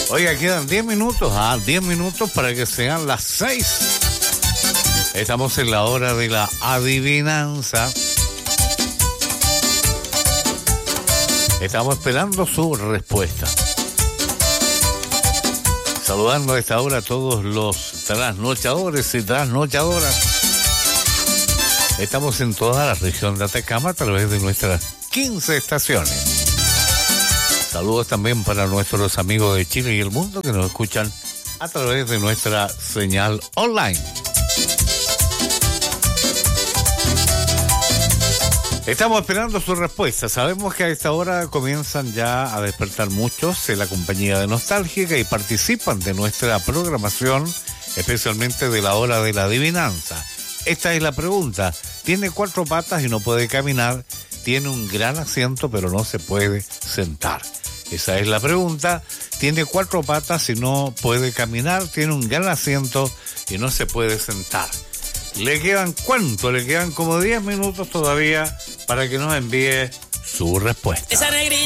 Oiga, quedan 10 minutos, 10 minutos para que sean las 6. Estamos en la hora de la adivinanza. Estamos esperando su respuesta. Saludando a esta hora a todos los trasnochadores y trasnochadoras. Estamos en toda la región de Atacama a través de nuestras 15 estaciones. Saludos también para nuestros amigos de Chile y el mundo que nos escuchan a través de nuestra señal online. Estamos esperando su respuesta. Sabemos que a esta hora comienzan ya a despertar muchos en la compañía de Nostálgica y participan de nuestra programación, especialmente de la hora de la adivinanza. Esta es la pregunta. Tiene 4 patas y no puede caminar. Tiene un gran asiento pero no se puede sentar. Esa es la pregunta. Tiene 4 patas y no puede caminar. Tiene un gran asiento y no se puede sentar. ¿Le quedan cuánto? Le quedan como 10 minutos todavía para que nos envíe su respuesta. Esa negrita.